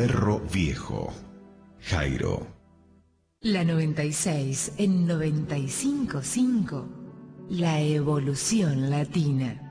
perro viejo. Jairo. La 96 en 95.5. La evolución latina.